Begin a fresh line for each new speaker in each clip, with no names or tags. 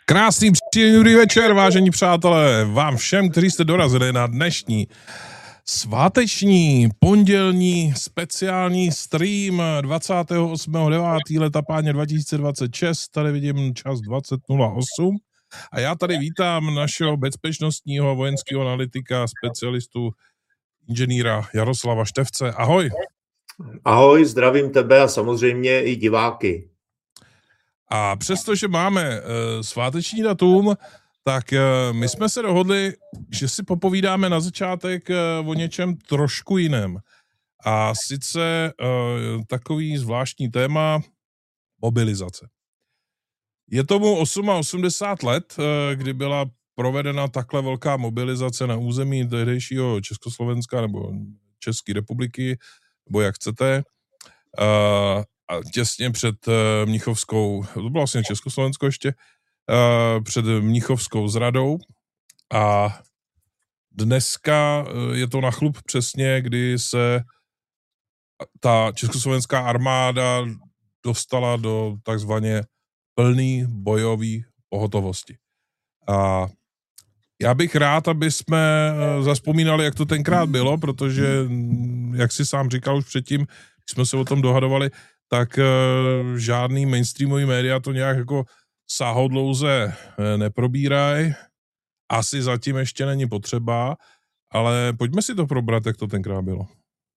Krásný, příjemný dobrý večer, vážení přátelé, vám všem, kteří jste dorazili na dnešní sváteční, pondělní, speciální stream 28.9. leta páně 2026, tady vidím čas 20.08 a já tady vítám našeho bezpečnostního a vojenského analytika, specialistu, inženýra Jaroslava Števce. Ahoj.
Ahoj, zdravím tebe a samozřejmě i diváky.
A přestože máme sváteční datum, tak my jsme se dohodli, že si popovídáme na začátek o něčem trošku jiném. A sice takový zvláštní téma mobilizace. Je tomu 88 let, kdy byla provedena takhle velká mobilizace na území tehdejšího Československa nebo České republiky, nebo jak chcete, a těsně před Mnichovskou, to bylo vlastně Československo ještě, před Mnichovskou zradou a dneska je to na chlup přesně, kdy se ta československá armáda dostala do takzvaně plný bojový pohotovosti. A já bych rád, aby jsme zazpomínali, jak to tenkrát bylo, protože, jak si sám říkal už předtím, když jsme se o tom dohadovali, tak žádný mainstreamový média to nějak jako sáhodlouze neprobírají. Asi zatím ještě není potřeba, ale pojďme si to probrat, jak to tenkrát bylo.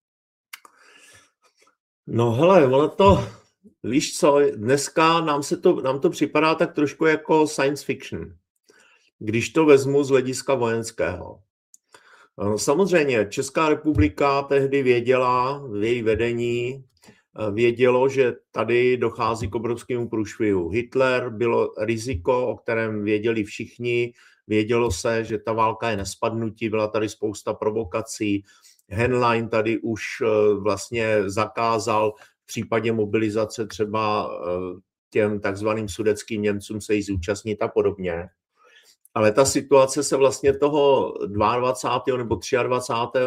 No hele, ono to, víš co, dneska nám to připadá tak trošku jako science fiction, když to vezmu z hlediska vojenského. Samozřejmě Česká republika tehdy věděla, v její vedení vědělo, že tady dochází k obrovskému průšvihu. Hitler bylo riziko, o kterém věděli všichni, vědělo se, že ta válka je nespadnutí, byla tady spousta provokací. Henlein tady už vlastně zakázal v případě mobilizace třeba těm takzvaným sudetským Němcům se jí zúčastnit a podobně. Ale ta situace se vlastně toho 22. nebo 23.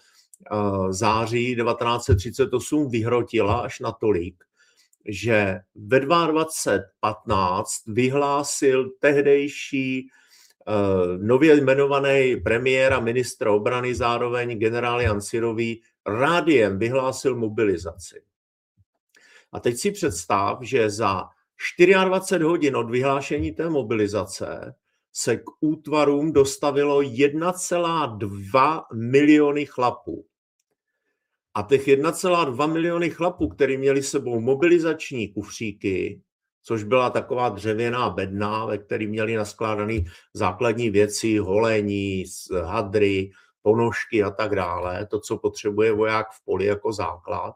září 1938 vyhrotila až natolik, že ve 22.15 vyhlásil tehdejší nově jmenovaný premiér a ministr obrany, zároveň generál Jan Syrový, rádiem vyhlásil mobilizaci. A teď si představ, že za 24 hodin od vyhlášení té mobilizace se k útvarům dostavilo 1,2 miliony chlapů. A těch 1,2 miliony chlapů, kteří měli sebou mobilizační kufříky, což byla taková dřevěná bedna, ve které měli naskládané základní věci, holení, hadry, ponožky a tak dále, to, co potřebuje voják v poli jako základ.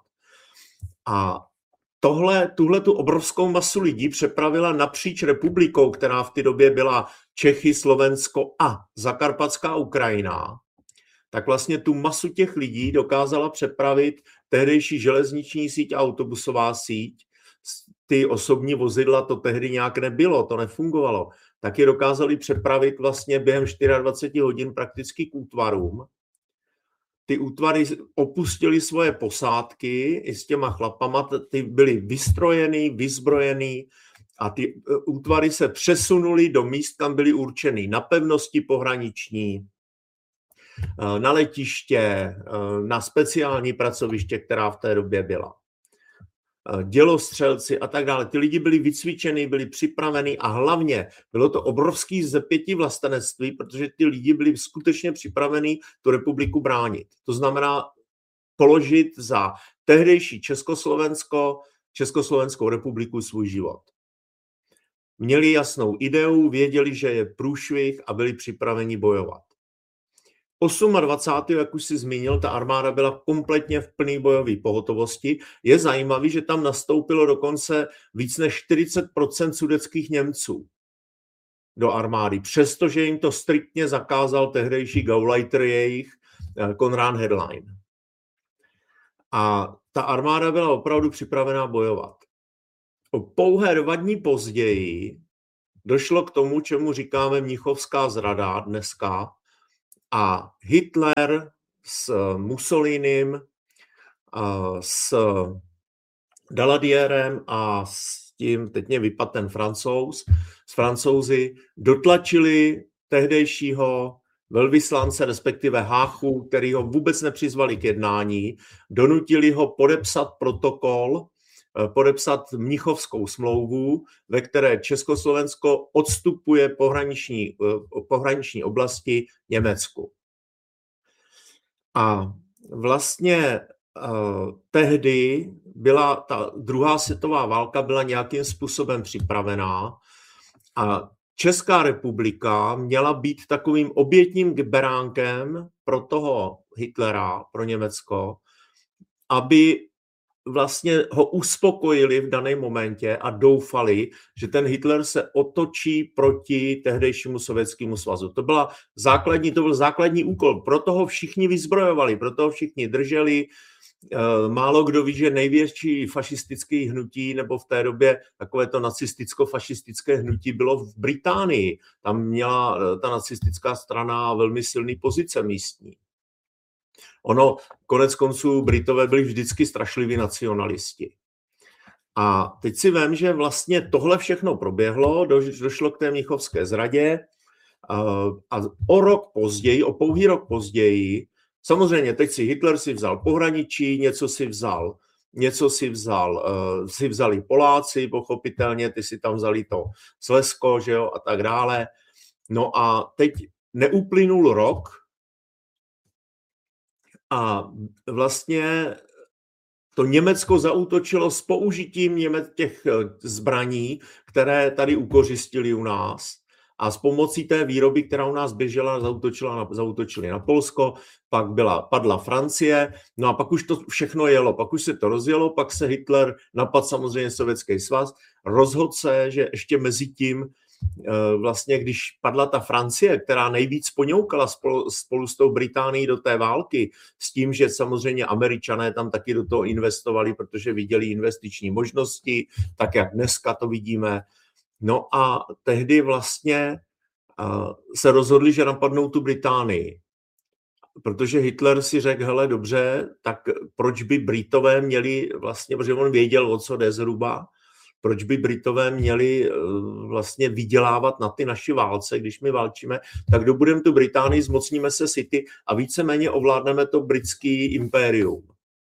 A tuhle tu obrovskou masu lidí přepravila napříč republikou, která v té době byla Čechy, Slovensko a Zakarpatská Ukrajina, tak vlastně tu masu těch lidí dokázala přepravit tehdejší železniční síť a autobusová síť. Ty osobní vozidla to tehdy nějak nebylo, to nefungovalo. Tak je dokázali přepravit vlastně během 24 hodin prakticky k útvarům. Ty útvary opustili svoje posádky i s těma chlapama, ty byly vystrojený, vyzbrojený a ty útvary se přesunuly do míst, kam byly určeny, na pevnosti pohraniční, na letiště, na speciální pracoviště, která v té době byla. Dělostřelci a tak dále. Ty lidi byli vycvičení, byli připraveni a hlavně bylo to obrovský zepětí vlastenectví, protože ty lidi byli skutečně připraveni tu republiku bránit. To znamená položit za tehdejší Československou republiku svůj život. Měli jasnou ideu, věděli, že je průšvih a byli připraveni bojovat. 28. jak už si zmínil, ta armáda byla kompletně v plné bojové pohotovosti. Je zajímavé, že tam nastoupilo dokonce víc než 40% sudetských Němců do armády, přestože jim to striktně zakázal tehdejší Gauleiter jejich Konrad Henlein. A ta armáda byla opravdu připravená bojovat. O pouhé 2 dny později došlo k tomu, čemu říkáme Mnichovská zrada dneska, a Hitler s Mussolinim, s Daladierem a s tím, teď mě vypadl ten Francouz, s Francouzi dotlačili tehdejšího velvyslance, respektive Háchu, který ho vůbec nepřizvali k jednání, donutili ho podepsat protokol, podepsat Mnichovskou smlouvu, ve které Československo odstupuje pohraniční oblasti Německu. A vlastně tehdy byla ta druhá světová válka byla nějakým způsobem připravená a Česká republika měla být takovým obětním beránkem pro toho Hitlera, pro Německo, aby vlastně ho uspokojili v daném momentě a doufali, že ten Hitler se otočí proti tehdejšímu Sovětskému svazu. To byl základní úkol. Proto ho všichni vyzbrojovali, proto ho všichni drželi. Málo kdo ví, že největší fašistické hnutí, nebo v té době takové to nacisticko-fašistické hnutí bylo v Británii. Tam měla ta nacistická strana velmi silný pozice místní. Ono, konec konců, Britové byli vždycky strašliví nacionalisti. A teď si vem, že vlastně tohle všechno proběhlo, došlo k té Mnichovské zradě a o pouhý rok později, samozřejmě teď si Hitler si vzal pohraničí, něco si vzali Poláci, pochopitelně, ty si tam vzali to Slezsko, že jo, a tak dále. No a teď neuplynul rok, a vlastně to Německo zaútočilo s použitím těch zbraní, které tady ukořistili u nás. A s pomocí té výroby, která u nás běžela, zaútočili na Polsko, pak padla Francie, no a pak už to všechno jelo, pak už se to rozjelo, pak se Hitler napadl samozřejmě Sovětský svaz, rozhodl se, že ještě mezi tím vlastně, když padla ta Francie, která nejvíc poňoukala spolu s tou Británií do té války, s tím, že samozřejmě Američané tam taky do toho investovali, protože viděli investiční možnosti, tak jak dneska to vidíme. No a tehdy vlastně se rozhodli, že napadnou tu Británii. Protože Hitler si řekl, hele, dobře, tak proč by Britové měli vlastně, protože on věděl, o co jde zhruba, proč by Britové měli vlastně vydělávat na ty naši válce, když my válčíme, tak dobudeme tu Británii, zmocníme se City a víceméně ovládneme to britský impérium.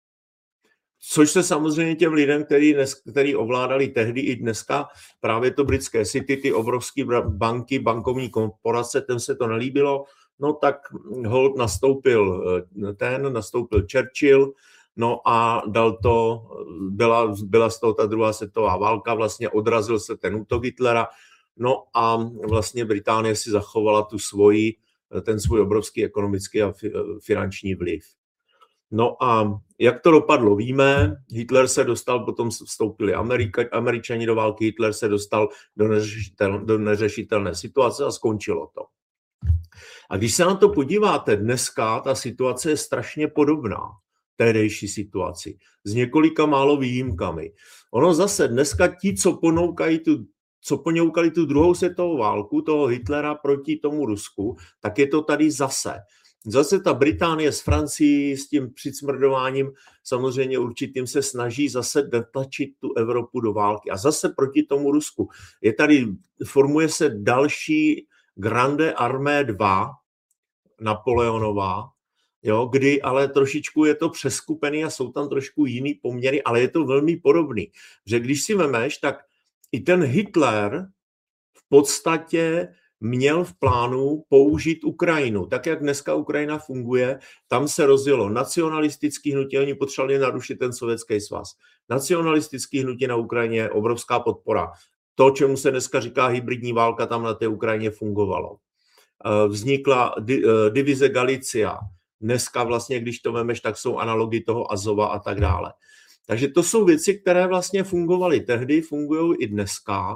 Což se samozřejmě těm lidem, který ovládali tehdy i dneska právě to britské City, ty obrovské banky, bankovní korporace, těm se to nelíbilo, no tak hold nastoupil Churchill, no a byla z toho ta druhá světová válka, vlastně odrazil se ten útok Hitlera, no a vlastně Británie si zachovala ten svůj obrovský ekonomický a finanční vliv. No a jak to dopadlo, víme, Hitler se dostal, potom vstoupili Američani do války, Hitler se dostal do neřešitelné situace a skončilo to. A když se na to podíváte, dneska ta situace je strašně podobná tehdejší situaci, s několika málo výjimkami. Ono zase dneska ti, co poňoukali tu druhou světovou válku, toho Hitlera proti tomu Rusku, tak je to tady zase. Zase ta Británie s Francií s tím přicmrdováním samozřejmě určitým se snaží zase dotlačit tu Evropu do války. A zase proti tomu Rusku. Formuje se další Grande Armée 2, Napoleonová, jo, kdy ale trošičku je to přeskupený a jsou tam trošku jiný poměry, ale je to velmi podobný. Že když si vemeš, tak i ten Hitler v podstatě měl v plánu použít Ukrajinu. Tak, jak dneska Ukrajina funguje, tam se rozjelo nacionalistický hnutí, oni potřebovali narušit ten Sovětský svaz. Nacionalistický hnutí na Ukrajině je obrovská podpora. To, čemu se dneska říká hybridní válka, tam na té Ukrajině fungovalo. Vznikla divize Galicia. Dneska vlastně, když to vemeš, tak jsou analogy toho Azova a tak dále. Takže to jsou věci, které vlastně fungovaly tehdy, fungují i dneska.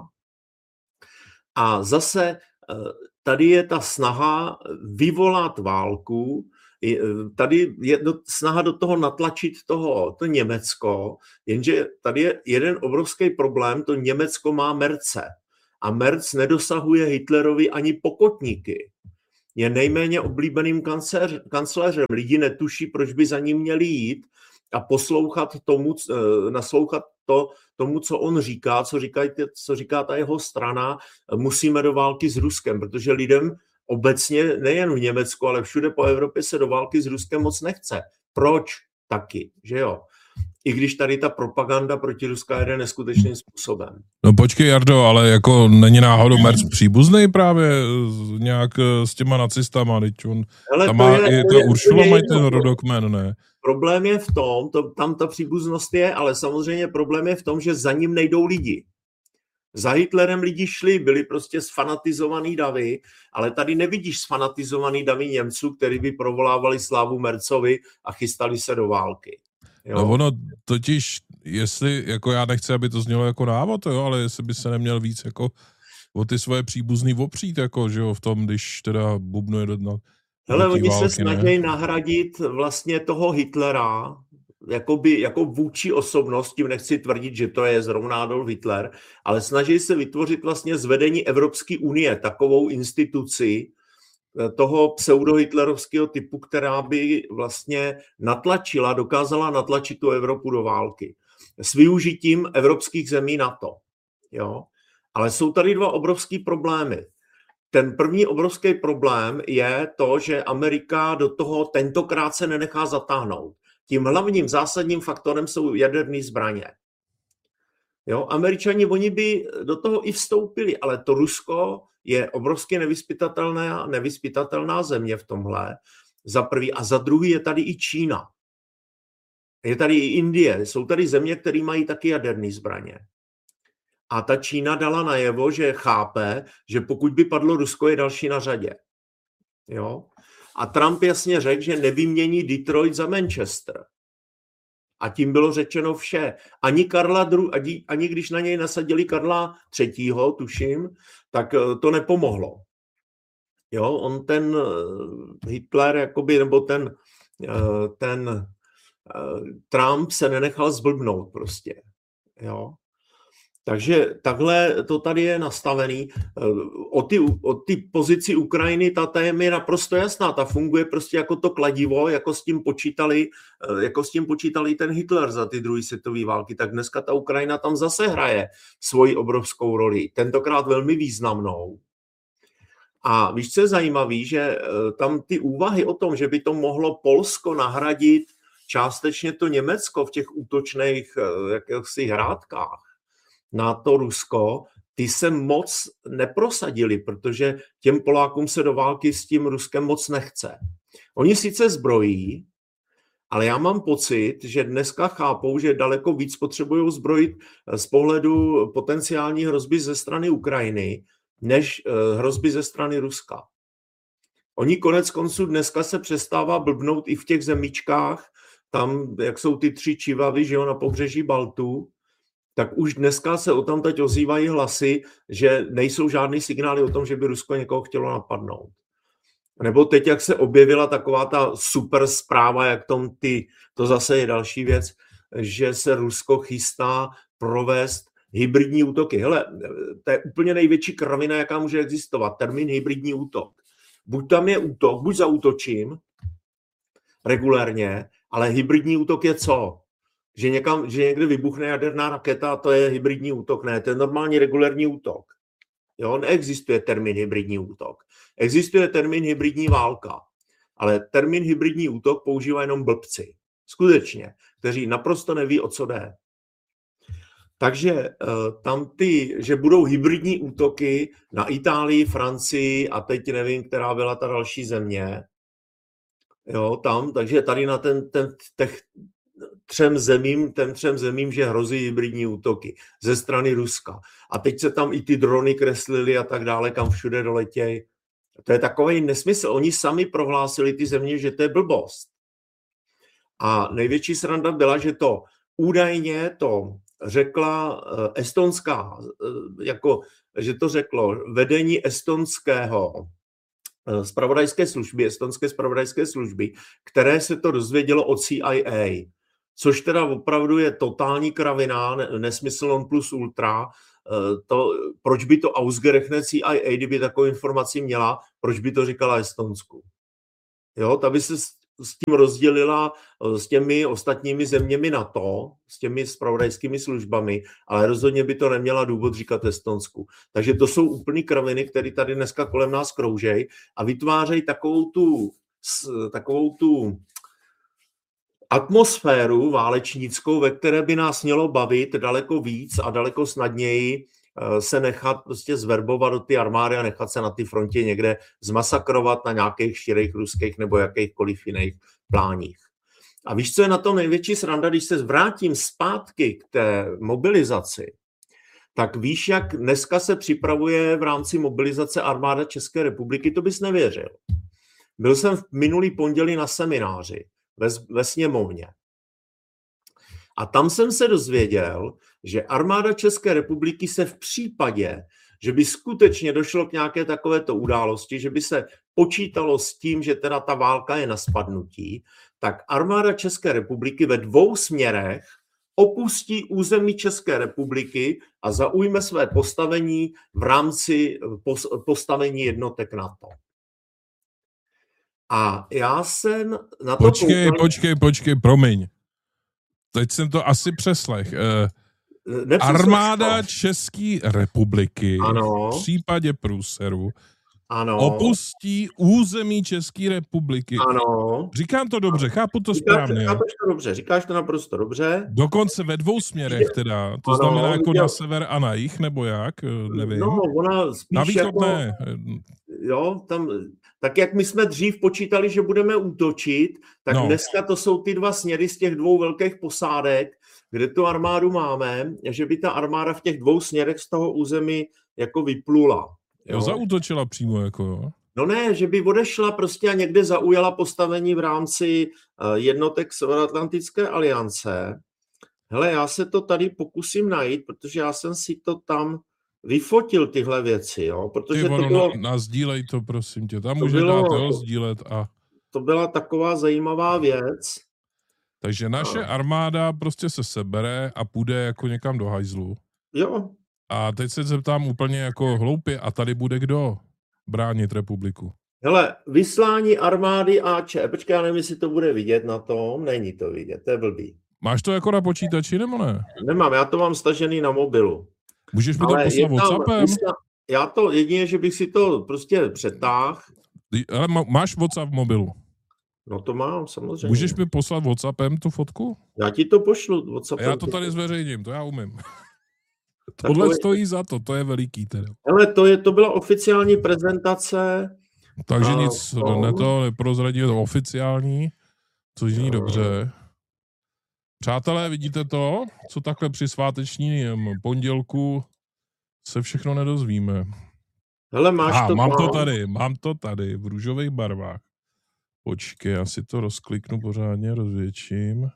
A zase tady je ta snaha vyvolat válku, tady je snaha do toho natlačit to Německo, jenže tady je jeden obrovský problém, to Německo má Merce a Merc nedosahuje Hitlerovi ani pokotníky. Je nejméně oblíbeným kancléřem. Lidi netuší, proč by za ním měli jít a naslouchat to, tomu, co on říká, co říká ta jeho strana, musíme do války s Ruskem, protože lidem obecně, nejen v Německu, ale všude po Evropě se do války s Ruskem moc nechce. Proč? Taky, že jo? I když tady ta propaganda proti Ruska jde neskutečným způsobem.
No počkej, Jardo, ale jako není náhodou Merc příbuznej právě nějak s těma nacistama, teď on tam má i ta Uršula, mají ten rodokmen, ne?
Problém je v tom, tam ta příbuznost je, ale samozřejmě problém je v tom, že za ním nejdou lidi. Za Hitlerem lidi šli, byli prostě sfanatizovaný davy, ale tady nevidíš sfanatizovaný davy Němců, který by provolávali slávu Mercovi a chystali se do války. Jo?
No ono totiž, jestli, jako já nechci, aby to znělo jako návod, jo, ale jestli by se neměl víc jako o ty svoje příbuzný opřít, jako, že jo, v tom, když teda bubnuje do dna.
Hele, oni se snaží nahradit vlastně toho Hitlera, jako vůči osobnost, tím nechci tvrdit, že to je zrovna Adolf Hitler, ale snaží se vytvořit vlastně zvedení Evropské unie, takovou instituci toho pseudohitlerovského typu, která by vlastně dokázala natlačit tu Evropu do války s využitím evropských zemí NATO. Jo? Ale jsou tady dva obrovský problémy. Ten první obrovský problém je to, že Amerika do toho tentokrát se nenechá zatáhnout. Tím hlavním zásadním faktorem jsou jaderné zbraně. Jo, Američani, oni by do toho i vstoupili, ale to Rusko je obrovsky nevyzpytatelná země v tomhle, za prvý. A za druhý je tady i Čína. Je tady i Indie. Jsou tady země, které mají taky jaderné zbraně. A ta Čína dala najevo, že chápe, že pokud by padlo Rusko, je další na řadě. Jo? A Trump jasně řekl, že nevymění Detroit za Manchester. A tím bylo řečeno vše. Ani když na něj nasadili Karla III., tuším, tak to nepomohlo. Jo? On ten Hitler, jakoby, nebo ten Trump se nenechal zblbnout prostě. Jo? Takže takhle to tady je nastavený. O ty pozici Ukrajiny, ta je naprosto jasná. Ta funguje prostě jako to kladivo, jako s tím počítali ten Hitler za ty druhé světové války. Tak dneska ta Ukrajina tam zase hraje svoji obrovskou roli. Tentokrát velmi významnou. A víš, co je zajímavý, že tam ty úvahy o tom, že by to mohlo Polsko nahradit částečně to Německo v těch útočných jakýchsi hrádkách na to Rusko, ty se moc neprosadili, protože těm Polákům se do války s tím Ruskem moc nechce. Oni sice zbrojí, ale já mám pocit, že dneska chápou, že daleko víc potřebují zbrojit z pohledu potenciální hrozby ze strany Ukrajiny, než hrozby ze strany Ruska. Oni konec konců dneska se přestává blbnout i v těch zemíčkách, tam, jak jsou ty 3 čivavy, že jo, na pobřeží Baltu, tak už dneska se odtamtud ozývají hlasy, že nejsou žádný signály o tom, že by Rusko někoho chtělo napadnout. Nebo teď, jak se objevila taková ta super zpráva, jak to zase je další věc, že se Rusko chystá provést hybridní útoky. Hele, to je úplně největší kravina, jaká může existovat. Termín hybridní útok. Buď tam je útok, buď zaútočím regulérně, ale hybridní útok je co? Že někde vybuchne jaderná raketa a to je hybridní útok. Ne, to je normální regulérní útok. Jo, neexistuje termín hybridní útok. Existuje termín hybridní válka. Ale termín hybridní útok používá jenom blbci. Skutečně. Kteří naprosto neví, o co jde. Takže tam že budou hybridní útoky na Itálii, Francii a teď nevím, která byla ta další země. Jo, takže tady na těch třem zemím, že hrozí hybridní útoky ze strany Ruska. A teď se tam i ty drony kreslily a tak dále, kam všude doletějí. To je takový nesmysl. Oni sami prohlásili ty země, že to je blbost. A největší sranda byla, že to údajně to řekla estonská, že to řeklo vedení estonského estonské zpravodajské služby, které se to dozvědělo od CIA. Což teda opravdu je totální kravina, nesmysl non plus ultra. Proč by to ausgerechnet CIA, kdyby takovou informaci měla, proč by to říkala Estonsku? Jo, ta by se s tím rozdělila s těmi ostatními zeměmi NATO, s těmi zpravodajskými službami, ale rozhodně by to neměla důvod říkat Estonsku. Takže to jsou úplný kraviny, které tady dneska kolem nás kroužejí a vytvářejí takovou tu atmosféru válečnickou, ve které by nás mělo bavit daleko víc a daleko snadněji se nechat prostě zverbovat do ty armády a nechat se na ty frontě někde zmasakrovat na nějakých širých ruských nebo jakýchkoliv jiných pláních. A víš, co je na tom největší sranda, když se vrátím zpátky k té mobilizaci, tak víš, jak dneska se připravuje v rámci mobilizace armáda České republiky, to bys nevěřil. Byl jsem v minulý pondělí na semináři ve sněmovně. A tam jsem se dozvěděl, že armáda České republiky se v případě, že by skutečně došlo k nějaké takovéto události, že by se počítalo s tím, že teda ta válka je na spadnutí, tak armáda České republiky ve 2 směrech opustí území České republiky a zaujme své postavení v rámci postavení jednotek NATO. A já jsem na to
Počkej, promiň. Teď jsem to asi přeslech. Armáda České republiky v případě průseru opustí území České republiky.
Ano.
Říkám to dobře, chápu to správně.
Říkáš to naprosto dobře.
Dokonce ve 2 směrech teda. To znamená jako na sever a na jih, nebo jak? Nevím.
No, ona spíš
na východ
jako,
ne.
Jo, tam, tak jak my jsme dřív počítali, že budeme útočit, tak dneska to jsou ty 2 směry z těch 2 velkých posádek, kde tu armádu máme, že by ta armáda v těch 2 směrech z toho území jako vyplula.
Jo, zaútočila přímo jako jo.
No ne, že by odešla prostě a někde zaujala postavení v rámci jednotek Severoatlantické aliance. Hele, já se to tady pokusím najít, protože já jsem si to tam vyfotil tyhle věci, jo, protože
to
bylo...
Sdílej to, prosím tě, tam může dát, sdílet a...
To byla taková zajímavá věc.
Takže naše armáda prostě se sebere a půjde jako někam do hajzlu.
Jo.
A teď se zeptám úplně jako hloupě, a tady bude kdo bránit republiku?
Hele, vyslání armády AČ, počkej, já nevím, jestli to bude vidět na tom, není to vidět, to je blbý.
Máš to jako na počítači, nebo ne?
Nemám, já to mám stažený na mobilu.
Můžeš mi to poslat WhatsAppem?
Já to jedině, že bych si to prostě přetáhl.
Ale máš WhatsApp v mobilu?
No to mám, samozřejmě.
Můžeš mi poslat WhatsAppem tu fotku?
Já ti to pošlu WhatsAppem.
A já to tady zveřejním, to já umím. Tohle stojí za to je veliký teda.
Hele, to byla oficiální prezentace.
Takže nic neprozradí, je to oficiální, což zní dobře. Přátelé, vidíte to, co takhle při svátečním pondělku se všechno nedozvíme.
Hele,
mám to tady v růžových barvách. Počkej, já si to rozkliknu pořádně, rozvětším.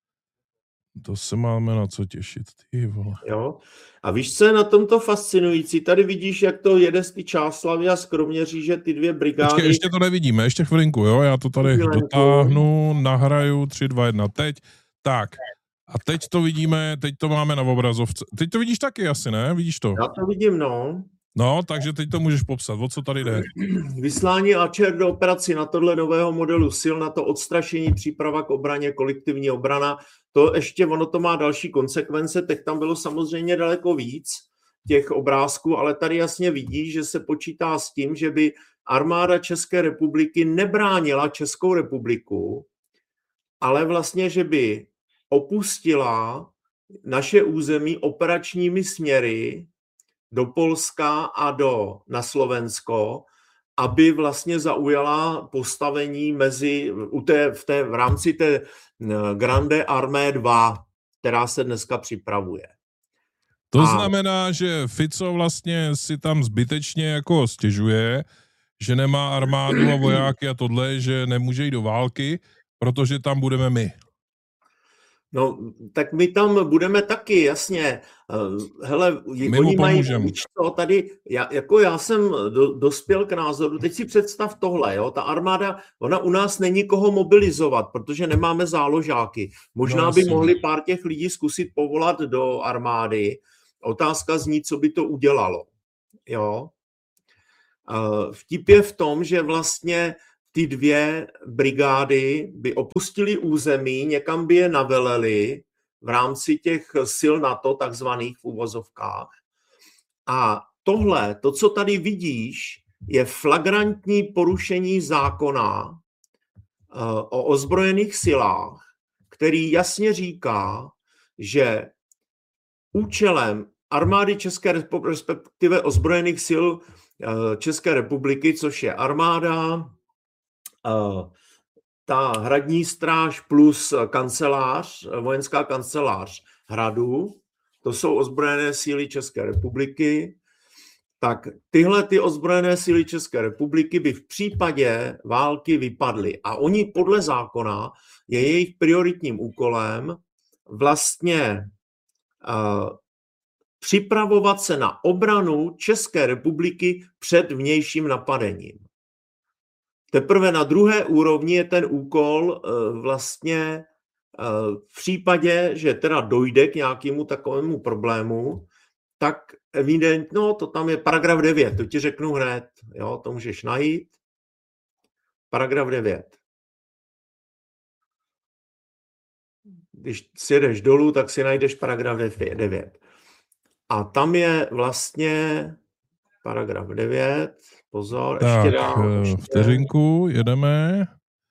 To se máme na co těšit, ty vole.
Jo. A víš, co je na tomto fascinující? Tady vidíš, jak to jede z ty Čáslavy a z Kroměříže, ty 2 brigády.
Počkej, ještě to nevidíme, ještě chvilinku, jo? Já to tady dotáhnu, nahraju, 3, 2, 1, teď. Tak, a teď to vidíme, teď to máme na obrazovce. Teď to vidíš taky asi, ne? Vidíš to?
Já to vidím, no.
No, takže teď to můžeš popsat. O co tady jde?
Vyslání AČR do operací na tohle nového modelu sil, na to odstrašení, příprava k obraně, kolektivní obrana. To ještě, ono to má další konsekvence, teď tam bylo samozřejmě daleko víc těch obrázků, ale tady jasně vidíš, že se počítá s tím, že by armáda České republiky nebránila Českou republiku, ale vlastně, že by opustila naše území operačními směry do Polska a na Slovensko, aby vlastně zaujala postavení v rámci té Grande Armée 2, která se dneska připravuje.
To znamená, že Fico vlastně si tam zbytečně jako stěžuje, že nemá armádu a vojáky a tohle, že nemůže jít do války, protože tam budeme my.
No, tak my tam budeme taky, jasně. Hele, oni mají to tady, já jsem dospěl k názoru, teď si představ tohle, jo, ta armáda, ona u nás není koho mobilizovat, protože nemáme záložáky. Možná by mohli pár těch lidí zkusit povolat do armády. Otázka zní, co by to udělalo, jo. Vtip je v tom, že vlastně ty 2 brigády by opustily území, někam by je naveleli v rámci těch sil NATO, takzvaných v uvozovkách. A tohle, to, co tady vidíš, je flagrantní porušení zákona o ozbrojených silách, který jasně říká, že účelem armády České republiky, respektive ozbrojených sil České republiky, což je armáda, ta hradní stráž plus kancelář, vojenská kancelář hradu, to jsou ozbrojené síly České republiky, tak tyhle ty ozbrojené síly České republiky by v případě války vypadly. A oni podle zákona je jejich prioritním úkolem vlastně připravovat se na obranu České republiky před vnějším napadením. Teprve na druhé úrovni je ten úkol vlastně v případě, že teda dojde k nějakému takovému problému, tak evidentně, to tam je paragraf 9, to ti řeknu hned, jo, to můžeš najít. Paragraf 9. Když si jdeš dolů, tak si najdeš paragraf 9. A tam je vlastně paragraf 9, pozor,
tak,
ještě dál.
Vteřinku, jedeme.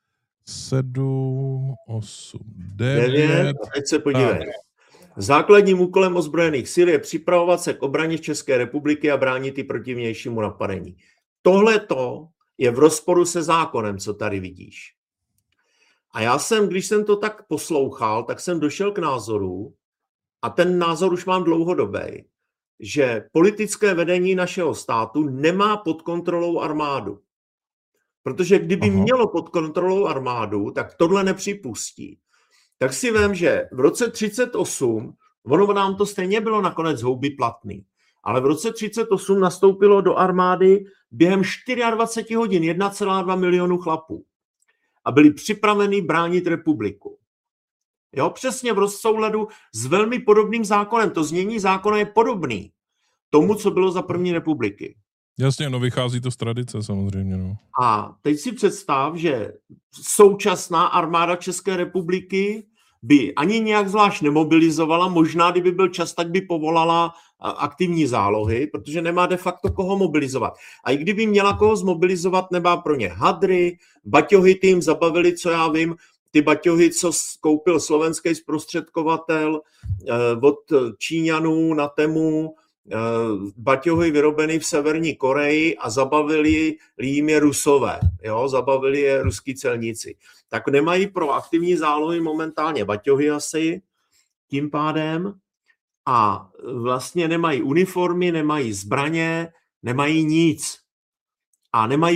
7, 8, 9.
A teď se podívej. Tak. Základním úkolem ozbrojených sil je připravovat se k obraně České republiky a bránit ji proti vnějšímu napadení. Tohleto je v rozporu se zákonem, co tady vidíš. A já jsem, když jsem to tak poslouchal, tak jsem došel k názoru, a ten názor už mám dlouhodobý, že politické vedení našeho státu nemá pod kontrolou armádu. Protože kdyby mělo pod kontrolou armádu, tak tohle nepřipustí. Tak si vem, že v roce 1938, ono nám to stejně bylo nakonec houby platný, ale v roce 1938 nastoupilo do armády během 24 hodin 1,2 milionu chlapů a byli připraveni bránit republiku. Jo, přesně v souladu s velmi podobným zákonem. To znění zákona je podobný tomu, co bylo za první republiky.
Jasně, no vychází to z tradice samozřejmě. No.
A teď si představ, že současná armáda České republiky by ani nějak zvlášť nemobilizovala, možná kdyby byl čas, tak by povolala aktivní zálohy, protože nemá de facto koho mobilizovat. A i kdyby měla koho zmobilizovat, nemá pro ně hadry, baťohy tím zabavili, co já vím, ty baťohy, co koupil slovenský zprostředkovatel od Číňanů na Temu, baťohy vyrobený v Severní Koreji a zabavili je Rusové, jo? Zabavili je ruský celníci. Tak nemají pro aktivní zálohy momentálně baťohy asi tím pádem a vlastně nemají uniformy, nemají zbraně, nemají nic. A nemají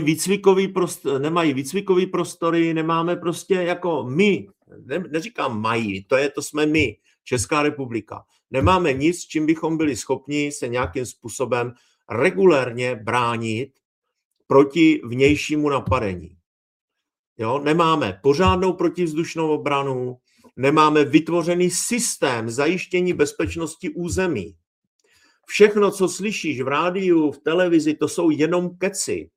výcvikový prostory, nemáme prostě jako my, neříkám mají, to jsme my, Česká republika. Nemáme nic, čím bychom byli schopni se nějakým způsobem regulérně bránit proti vnějšímu napadení. Jo? Nemáme pořádnou protivzdušnou obranu, nemáme vytvořený systém zajištění bezpečnosti území. Všechno, co slyšíš v rádiu, v televizi, to jsou jenom keci.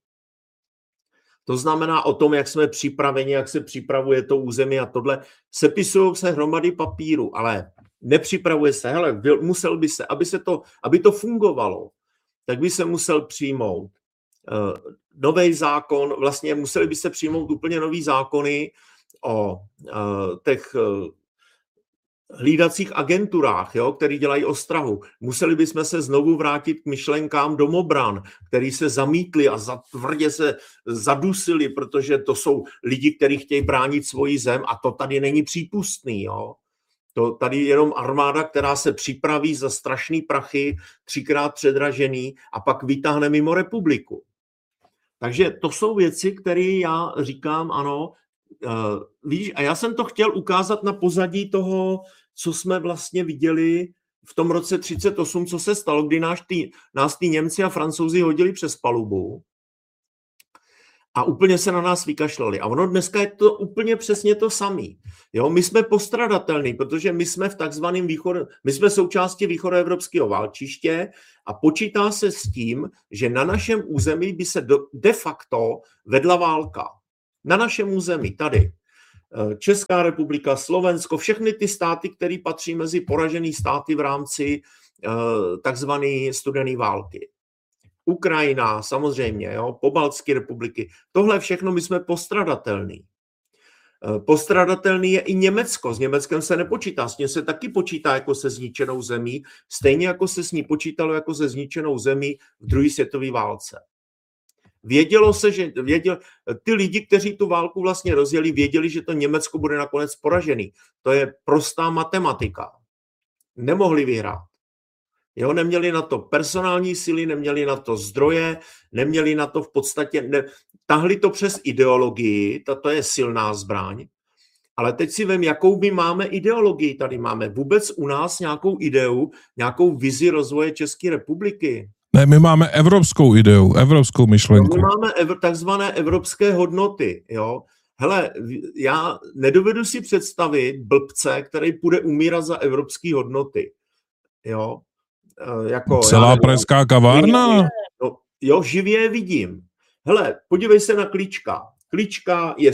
To znamená o tom, jak jsme připraveni, jak se připravuje to území a tohle. Sepisují se hromady papíru, ale nepřipravuje se. Hele, musel by se, aby to fungovalo, tak by se musel přijmout nový zákon, vlastně museli by se přijmout úplně nový zákony o těch hlídacích agenturách, jo, který dělají ostrahu. Museli bychom se znovu vrátit k myšlenkám domobran, který se zamítli a tvrdě se zadusili, protože to jsou lidi, kteří chtějí bránit svoji zem a to tady není přípustný. Jo. To tady je jenom armáda, která se připraví za strašný prachy, 3krát předražený a pak vytáhne mimo republiku. Takže to jsou věci, které já říkám, ano, víš, a já jsem to chtěl ukázat na pozadí toho, co jsme vlastně viděli v tom roce 1938, co se stalo, kdy nás ty Němci a Francouzi hodili přes palubu a úplně se na nás vykašlali. A ono dneska je to úplně přesně to samý. Jo, my jsme postradatelní, protože my jsme my jsme součástí východoevropského válčiště a počítá se s tím, že na našem území by se de facto vedla válka. Na našem území, tady. Česká republika, Slovensko, všechny ty státy, které patří mezi poražené státy v rámci takzvané studené války. Ukrajina, samozřejmě, jo, Pobaltské republiky. Tohle všechno my jsme postradatelný. Postradatelný je i Německo. S Německem se nepočítá. S ním se taky počítá jako se zničenou zemí, stejně jako se s ní počítalo jako se zničenou zemí v druhé světové válce. Vědělo se, že ty lidi, kteří tu válku vlastně rozjeli, věděli, že to Německo bude nakonec poražený. To je prostá matematika. Nemohli vyhrát. Jo, neměli na to personální síly, neměli na to zdroje, neměli na to v podstatě, tahli to přes ideologii, to je silná zbraň, ale teď si vem, jakou my máme ideologii tady. Máme vůbec u nás nějakou ideu, nějakou vizi rozvoje České republiky?
Ne, my máme evropskou ideu, evropskou myšlenku.
My máme takzvané evropské hodnoty, jo. Hele, já nedovedu si představit blbce, který půjde umírat za evropské hodnoty, jo. Jako,
celá pražská kavárna?
No, jo, živě je vidím. Hele, podívej se na Klíčka. Klíčka je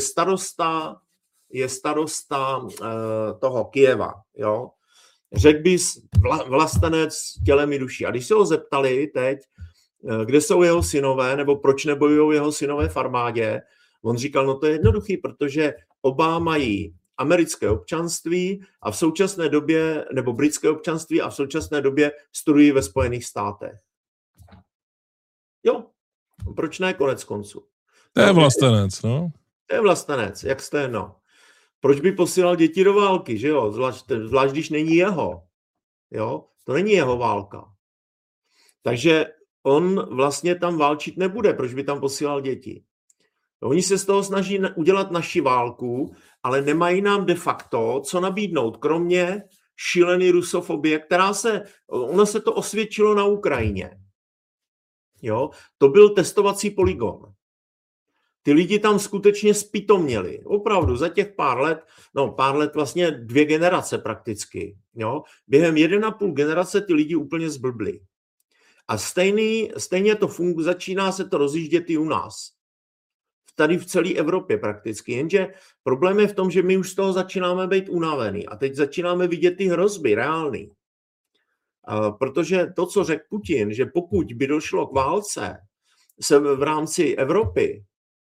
starosta toho Kyjeva, jo. Řekl bys vlastenec tělem i duší. A když se ho zeptali teď, kde jsou jeho synové, nebo proč nebojují jeho synové v armádě, on říkal, no to je jednoduchý, protože oba mají americké občanství a v současné době, nebo britské občanství a v současné době studují ve Spojených státech. Jo, proč ne, konec konců.
To je vlastenec, no.
To je vlastenec, jak jste, no. Proč by posílal děti do války, že jo? Zvlášť když není jeho. Jo? To není jeho válka. Takže on vlastně tam válčit nebude. Proč by tam posílal děti? Oni se z toho snaží udělat naši válku, ale nemají nám de facto co nabídnout, kromě šílený rusofobie, ona se to osvědčilo na Ukrajině. Jo? To byl testovací polygon. Ty lidi tam skutečně zpytoměli. Opravdu za těch pár let, vlastně 2 generace prakticky. Jo? Během 1,5 generace ty lidi úplně zblbli. A stejně to začíná se to rozjíždět i u nás. Tady v celé Evropě prakticky. Jenže problém je v tom, že my už z toho začínáme být unavený. A teď začínáme vidět ty hrozby reální. Protože to, co řekl Putin, že pokud by došlo k válce v rámci Evropy,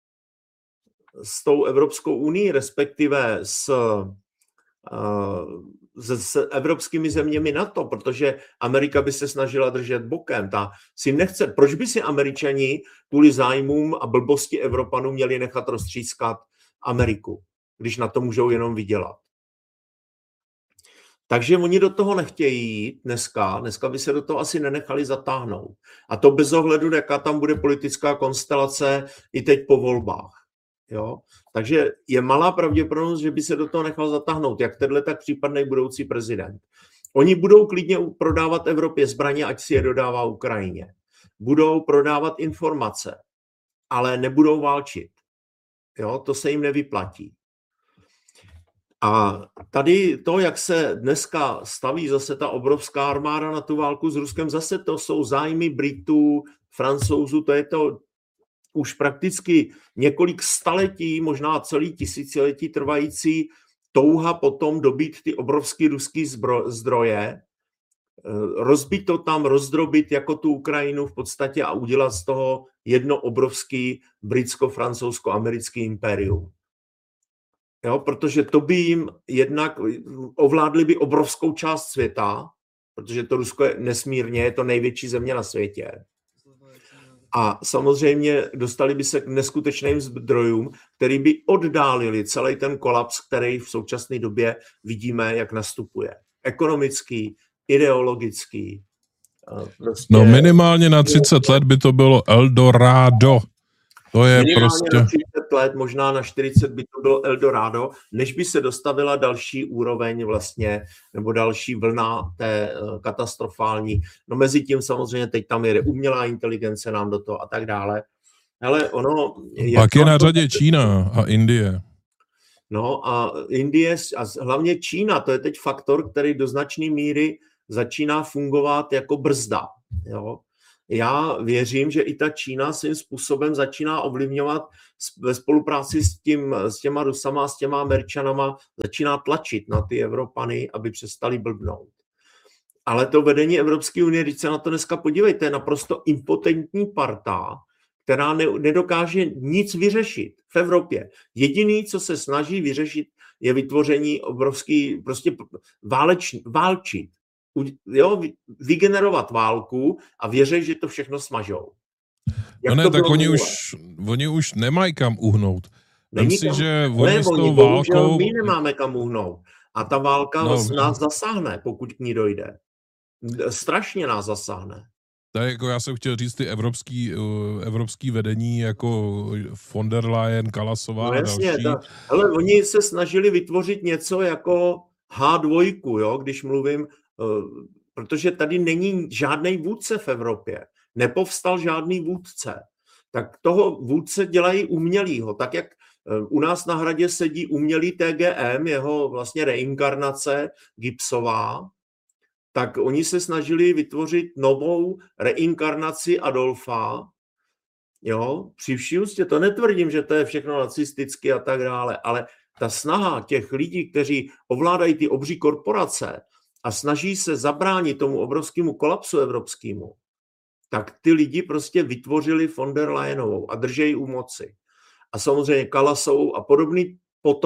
s tou Evropskou unii, respektive s evropskými zeměmi NATO, protože Amerika by se snažila držet bokem. Proč by si Američani kvůli zájmům a blbosti Evropanů měli nechat roztřískat Ameriku, když na to můžou jenom vydělat? Takže oni do toho nechtějí jít dneska by se do toho asi nenechali zatáhnout. A to bez ohledu, jaká tam bude politická konstelace i teď po volbách. Jo? Takže je malá pravděpodobnost, že by se do toho nechal zatáhnout, jak tenhle, tak případný budoucí prezident. Oni budou klidně prodávat Evropě zbraně, ať si je dodává Ukrajině. Budou prodávat informace, ale nebudou válčit. Jo? To se jim nevyplatí. A tady to, jak se dneska staví zase ta obrovská armáda na tu válku s Ruskem, zase to jsou zájmy Britů, Francouzů, to je to už prakticky několik staletí, možná celý tisíciletí trvající touha potom dobít ty obrovské ruské zdroje, rozbít to tam, rozdrobit jako tu Ukrajinu v podstatě a udělat z toho jedno obrovský britsko-francouzsko-americký impérium. Jo, protože to by jim jednak ovládli by obrovskou část světa, protože to Rusko je nesmírně, je to největší země na světě. A samozřejmě dostali by se k neskutečným zdrojům, který by oddálili celý ten kolaps, který v současné době vidíme, jak nastupuje. Ekonomický, ideologický.
Prostě... No minimálně na 30 let by to bylo Eldorado. To je
minimálně
prostě...
na 30 let, možná na 40 by to bylo Eldorado, než by se dostavila další úroveň vlastně, nebo další vlna té katastrofální. No mezi tím samozřejmě teď tam jede umělá inteligence nám do toho a tak dále. Ale ono...
Pak je na řadě Čína a Indie.
No a Indie a hlavně Čína, to je teď faktor, který do značné míry začíná fungovat jako brzda. Jo? já věřím, že i ta Čína svým způsobem začíná ovlivňovat ve spolupráci s těma Rusama, s těma Američanama, začíná tlačit na ty Evropany, aby přestali blbnout. Ale to vedení Evropské unie, když se na to dneska podívejte, je naprosto impotentní parta, která nedokáže nic vyřešit v Evropě. Jediný, co se snaží vyřešit, je vytvoření obrovský, prostě válčit. Jo, vygenerovat válku a věřit, že to všechno smažou.
Jak no ne, tak oni už nemají kam uhnout.
Že oni s tou válkou... My nemáme kam uhnout. A ta válka nás zasáhne, pokud k ní dojde. Strašně nás zasáhne.
Tak jako já jsem chtěl říct ty evropský vedení jako von der Leyen, Kallasová a další.
Ale oni se snažili vytvořit něco jako H2, jo, když mluvím, protože tady není žádný vůdce v Evropě. Nepovstal žádný vůdce. Tak toho vůdce dělají umělýho. Tak jak u nás na Hradě sedí umělý TGM, jeho vlastně reinkarnace Gipsová, tak oni se snažili vytvořit novou reinkarnaci Adolfa. Jo, při vší úctě, to netvrdím, že to je všechno nacisticky a tak dále, ale ta snaha těch lidí, kteří ovládají ty obří korporace a snaží se zabránit tomu obrovskému kolapsu evropskému, tak ty lidi prostě vytvořili von der Leyenovou a držejí u moci. A samozřejmě Kallasovou a podobný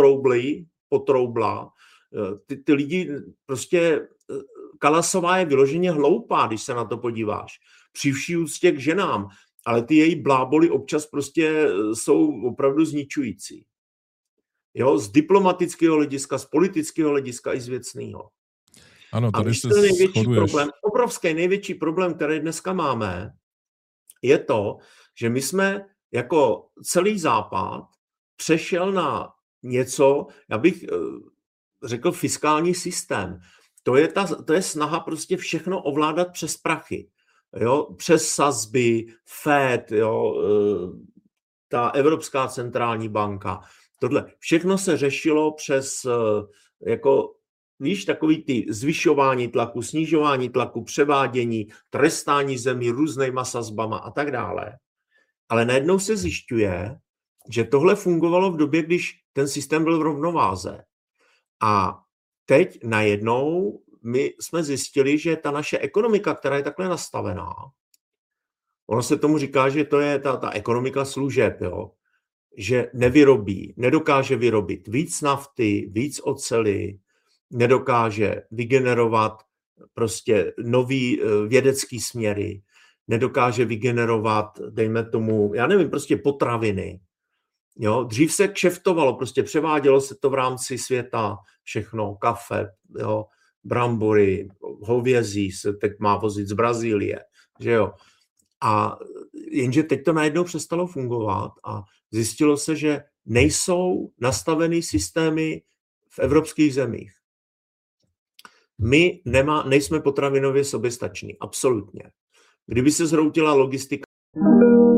potroubla, ty lidi prostě, Kallasová je vyloženě hloupá, když se na to podíváš. Při vší úctě k ženám, ale ty její bláboli občas prostě jsou opravdu zničující. Jo, z diplomatického hlediska, z politického hlediska i z věcného.
Ano, tady se
obrovský největší problém, který dneska máme, je to, že my jsme jako celý Západ přešel na něco, já bych řekl fiskální systém. To je snaha prostě všechno ovládat přes prachy. Jo? Přes sazby, FED, jo? Ta Evropská centrální banka. Tohle všechno se řešilo přes jako víš, takový ty zvyšování tlaku, snižování tlaku, převádění, trestání zemí různýma sazbama a tak dále. Ale najednou se zjišťuje, že tohle fungovalo v době, když ten systém byl v rovnováze. A teď najednou my jsme zjistili, že ta naše ekonomika, která je takhle nastavená, ono se tomu říká, že to je ta ekonomika služeb, jo? Že nedokáže vyrobit víc nafty, víc oceli, nedokáže vygenerovat prostě nový vědecký směry, nedokáže vygenerovat, dejme tomu, já nevím, prostě potraviny. Jo? Dřív se kšeftovalo, prostě převádělo se to v rámci světa, všechno, kafe, jo? Brambory, hovězí se teď má vozit z Brazílie, že jo. A jenže teď to najednou přestalo fungovat a zjistilo se, že nejsou nastavený systémy v evropských zemích. My nejsme potravinově soběstační, absolutně. Kdyby se zhroutila logistika,